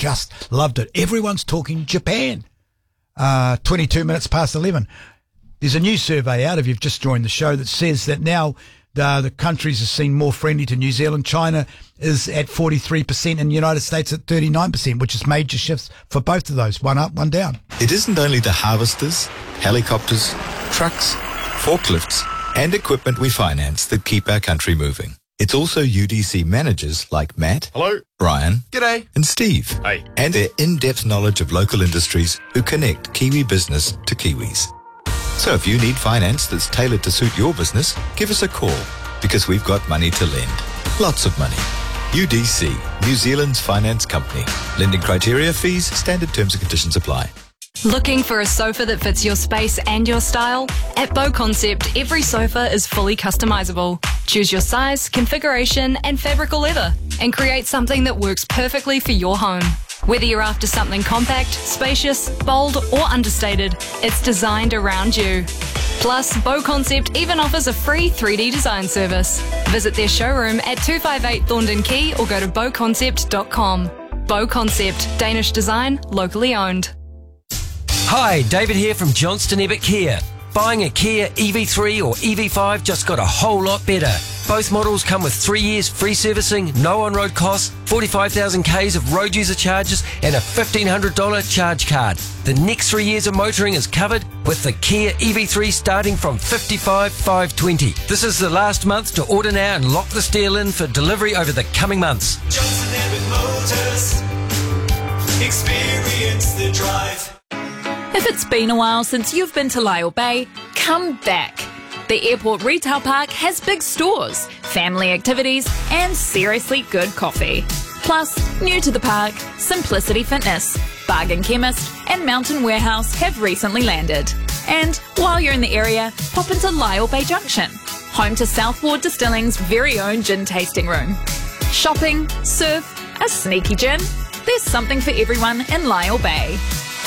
just loved it. Everyone's talking Japan. 22 minutes past 11. There's a new survey out, if you've just joined the show, that says that now the countries are seen more friendly to New Zealand. China is at 43% and the United States at 39%, which is major shifts for both of those. One up, one down. It isn't only the harvesters, helicopters, trucks, forklifts, and equipment we finance that keep our country moving. It's also UDC managers like Matt, hello, Brian, g'day, and Steve, hey, and their in-depth knowledge of local industries who connect Kiwi business to Kiwis. So if you need finance that's tailored to suit your business, give us a call, because we've got money to lend. Lots of money. UDC, New Zealand's finance company. Lending criteria, fees, standard terms and conditions apply. Looking for a sofa that fits your space and your style? At Bow Concept, every sofa is fully customizable. Choose your size, configuration, and fabric or leather, and create something that works perfectly for your home. Whether you're after something compact, spacious, bold, or understated, it's designed around you. Plus, Bow Concept even offers a free 3D design service. Visit their showroom at 258 Thorndon Quay or go to bowconcept.com. Bow Concept, Danish design, locally owned. Hi, David here from Johnston Ebbett Kia. Buying a Kia EV3 or EV5 just got a whole lot better. Both models come with 3 years free servicing, no on-road costs, 45,000 Ks of road user charges and a $1,500 charge card. The next 3 years of motoring is covered with the Kia EV3 starting from $55,520. This is the last month to order now and lock this deal in for delivery over the coming months. Johnston Ebbett Motors. Experience the drive. If it's been a while since you've been to Lyle Bay, come back. The airport retail park has big stores, family activities, and seriously good coffee. Plus, new to the park, Simplicity Fitness, Bargain Chemist, and Mountain Warehouse have recently landed. And while you're in the area, pop into Lyle Bay Junction, home to Southward Distilling's very own gin tasting room. Shopping, surf, a sneaky gin. There's something for everyone in Lyle Bay.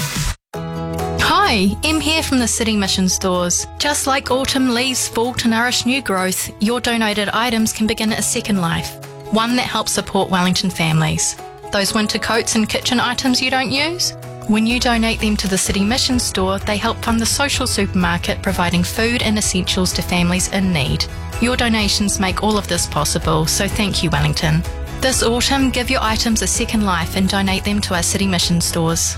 Hi, Em here from the City Mission stores. Just like autumn leaves fall to nourish new growth, your donated items can begin a second life, one that helps support Wellington families. Those winter coats and kitchen items you don't use? When you donate them to the City Mission store, they help fund the social supermarket providing food and essentials to families in need. Your donations make all of this possible, so thank you, Wellington. This autumn, give your items a second life and donate them to our City Mission stores.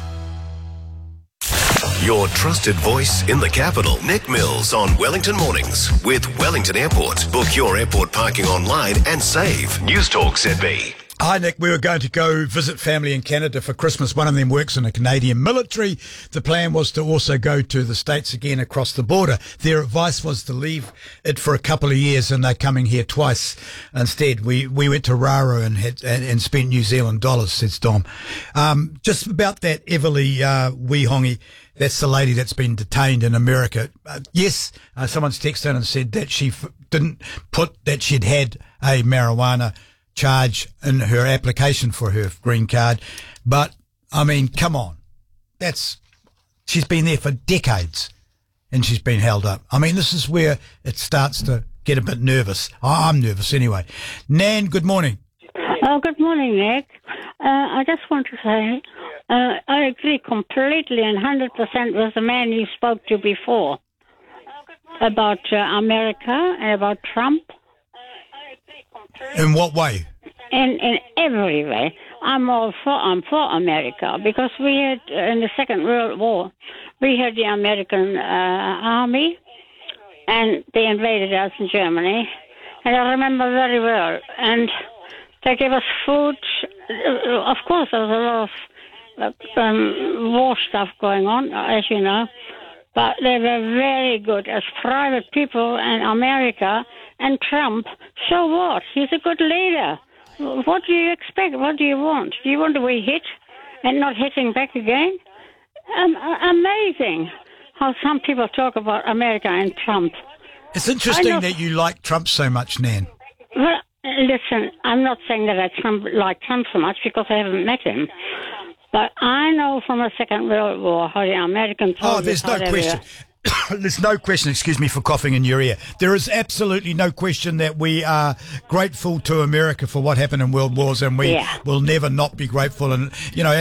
Your trusted voice in the capital. Nick Mills on Wellington Mornings with Wellington Airport. Book your airport parking online and save. News Talk ZB. Hi, Nick. We were going to go visit family in Canada for Christmas. One of them works in the Canadian military. The plan was to also go to the States again across the border. Their advice was to leave it for a couple of years, and they're coming here twice. Instead, we went to Raro and spent New Zealand dollars, says Dom. Just about that Everly Wihongi. That's the lady that's been detained in America. Yes, someone's texted in and said that she didn't put that she'd had a marijuana charge in her application for her green card. But, I mean, come on. She's been there for decades and she's been held up. I mean, this is where it starts to get a bit nervous. I'm nervous anyway. Nan, good morning. Oh, good morning, Nick. I just want to say I agree completely and 100% with the man you spoke to before about America and about Trump. In what way? In every way. I'm for America because we had, in the Second World War, we had the American army and they invaded us in Germany. And I remember very well. And they gave us food. Of course, there was a lot of war stuff going on, as you know, but they were very good as private people in America. And Trump, so what? He's a good leader. What do you expect? What do you want? Do you want to be hit and not hitting back again? Amazing how some people talk about America and Trump. It's interesting that you like Trump so much, Nan. Well, listen, I'm not saying that I like Trump so much because I haven't met him. But I know from the Second World War how the Americans... Oh, there's no question. There's no question, excuse me for coughing in your ear. There is absolutely no question that we are grateful to America for what happened in world wars, and we will never not be grateful. And, you know,